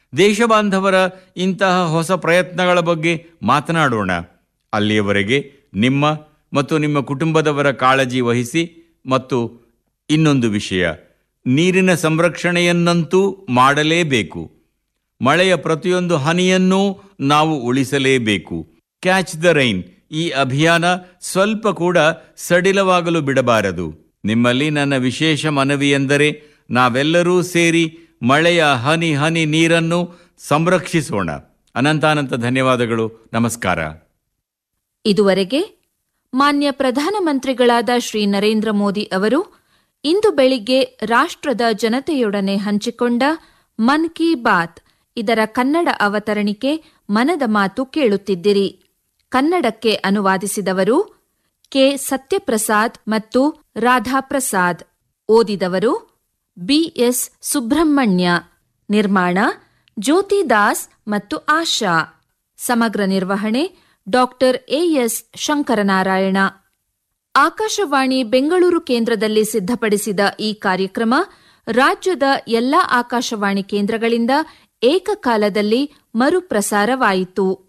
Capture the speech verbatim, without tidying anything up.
ದೇಶಬಾಂಧವರ ಇಂತಹ ಹೊಸ ಪ್ರಯತ್ನಗಳ ಬಗ್ಗೆ ಮಾತನಾಡೋಣ. ಅಲ್ಲಿಯವರೆಗೆ ನಿಮ್ಮ ಮತ್ತು ನಿಮ್ಮ ಕುಟುಂಬದವರ ಕಾಳಜಿ ವಹಿಸಿ. ಮತ್ತು ಇನ್ನೊಂದು ವಿಷಯ, ನೀರಿನ ಸಂರಕ್ಷಣೆಯನ್ನಂತೂ ಮಾಡಲೇಬೇಕು. ಮಳೆಯ ಪ್ರತಿಯೊಂದು ಹನಿಯನ್ನೂ ನಾವು ಉಳಿಸಲೇಬೇಕು. ಕ್ಯಾಚ್ ದ ರೈನ್ ಈ ಅಭಿಯಾನ ಸ್ವಲ್ಪ ಕೂಡ ಸಡಿಲವಾಗಲು ಬಿಡಬಾರದು. ನಿಮ್ಮಲ್ಲಿ ನನ್ನ ವಿಶೇಷ ಮನವಿ ಎಂದರೆ ನಾವೆಲ್ಲರೂ ಸೇರಿ ಮಳೆಯ ಹನಿ ಹನಿ ನೀರನ್ನು ಸಂರಕ್ಷಿಸೋಣ. ಅನಂತಾನಂತ ಧನ್ಯವಾದಗಳು. ನಮಸ್ಕಾರ. ಇದುವರೆಗೆ ಮಾನ್ಯ ಪ್ರಧಾನಮಂತ್ರಿಗಳಾದ ಶ್ರೀ ನರೇಂದ್ರ ಮೋದಿ ಅವರು ಇಂದು ಬೆಳಿಗ್ಗೆ ರಾಷ್ಟ್ರದ ಜನತೆಯೊಡನೆ ಹಂಚಿಕೊಂಡ ಮನ್ ಕಿ ಬಾತ್ ಇದರ ಕನ್ನಡ ಅವತರಣಿಕೆ ಮನದ ಮಾತು ಕೇಳುತ್ತಿದ್ದಿರಿ. ಕನ್ನಡಕ್ಕೆ ಅನುವಾದಿಸಿದವರು ಕೆ ಸತ್ಯಪ್ರಸಾದ್ ಮತ್ತು ರಾಧಾಪ್ರಸಾದ್. ಓದಿದವರು ಬಿಎಸ್ ಸುಬ್ರಹ್ಮಣ್ಯ. ನಿರ್ಮಾಣ ಜ್ಯೋತಿ ದಾಸ್ ಮತ್ತು ಆಶಾ. ಸಮಗ್ರ ನಿರ್ವಹಣೆ ಡಾಕ್ಟರ್ ಎಎಸ್ ಶಂಕರನಾರಾಯಣ. ಆಕಾಶವಾಣಿ ಬೆಂಗಳೂರು ಕೇಂದ್ರದಲ್ಲಿ ಸಿದ್ಧಪಡಿಸಿದ ಈ ಕಾರ್ಯಕ್ರಮ ರಾಜ್ಯದ ಎಲ್ಲಾ ಆಕಾಶವಾಣಿ ಕೇಂದ್ರಗಳಿಂದ ಏಕಕಾಲದಲ್ಲಿ ಮರುಪ್ರಸಾರವಾಯಿತು.